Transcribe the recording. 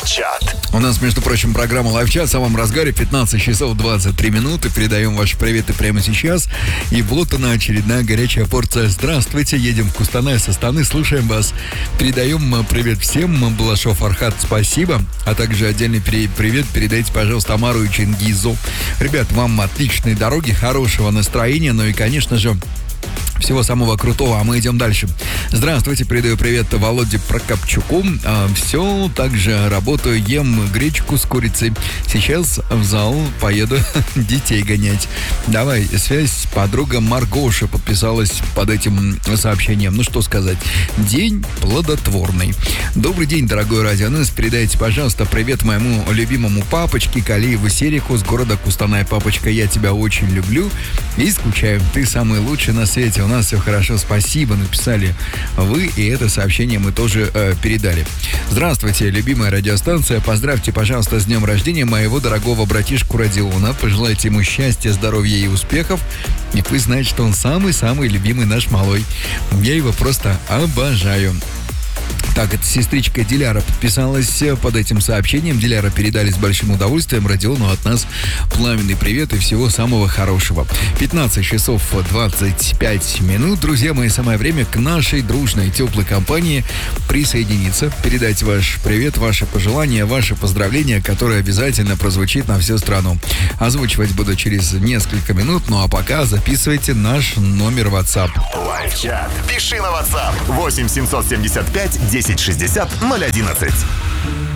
Лайв-чат. У нас, между прочим, программа «Лайв-чат» в самом разгаре, 15 часов 23 минуты. Передаем ваши приветы прямо сейчас. И вот она, очередная горячая порция. Здравствуйте, едем в Кустанай со Астаны, слушаем вас. Передаем привет всем. Балашов Архат, спасибо. А также отдельный привет передайте, пожалуйста, Амару и Чингизу. Ребят, вам отличной дороги, хорошего настроения, ну и, конечно же, всего самого крутого, а мы идем дальше. Здравствуйте, передаю привет Володе Прокопчуку. Все, также работаю, ем гречку с курицей. Сейчас в зал поеду детей гонять. Давай, связь, подруга Маргоша подписалась под этим сообщением. Ну что сказать, день плодотворный. Добрый день, дорогой радионос. Передайте, пожалуйста, привет моему любимому папочке Калиеву Серику с города Кустанай. Папочка, я тебя очень люблю и скучаю. Ты самый лучший на свете. У нас все хорошо, спасибо, написали вы, и это сообщение мы тоже передали. Здравствуйте, любимая радиостанция. Поздравьте, пожалуйста, с днем рождения моего дорогого братишку Родиона. Пожелайте ему счастья, здоровья и успехов. И пусть знает, что он самый-самый любимый наш малой. Я его просто обожаю. Так, это сестричка Диляра подписалась под этим сообщением. Диляра передали с большим удовольствием Родиону от нас пламенный привет и всего самого хорошего. 15 часов 25 минут. Друзья мои, самое время к нашей дружной теплой компании присоединиться. Передать ваш привет, ваши пожелания, ваши поздравления, которые обязательно прозвучит на всю страну. Озвучивать буду через несколько минут, ну а пока записывайте наш номер WhatsApp. Лайв-чат. Пиши на WhatsApp 8 775 1060 011.